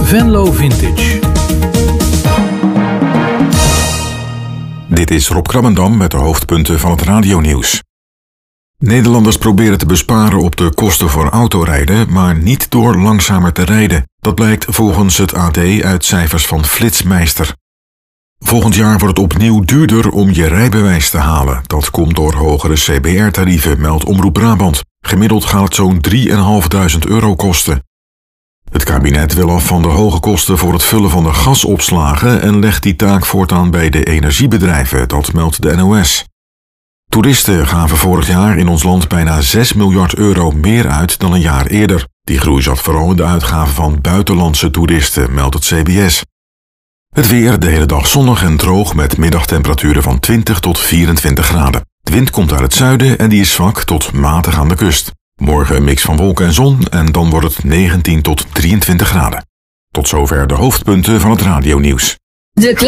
Venlo Vintage. Dit is Rob Krabbendam met de hoofdpunten van het radionieuws. Nederlanders proberen te besparen op de kosten voor autorijden, maar niet door langzamer te rijden. Dat blijkt volgens het AD uit cijfers van Flitsmeister. Volgend jaar wordt het opnieuw duurder om je rijbewijs te halen. Dat komt door hogere CBR-tarieven, meldt Omroep Brabant. Gemiddeld gaat het zo'n €3.500 kosten. Het kabinet wil af van de hoge kosten voor het vullen van de gasopslagen en legt die taak voortaan bij de energiebedrijven, dat meldt de NOS. Toeristen gaven vorig jaar in ons land bijna €6 miljard meer uit dan een jaar eerder. Die groei zat vooral in de uitgaven van buitenlandse toeristen, meldt het CBS. Het weer de hele dag zonnig en droog met middagtemperaturen van 20 tot 24 graden. De wind komt uit het zuiden en die is zwak tot matig aan de kust. Morgen een mix van wolken en zon en dan wordt het 19 tot 23 graden. Tot zover de hoofdpunten van het radionieuws.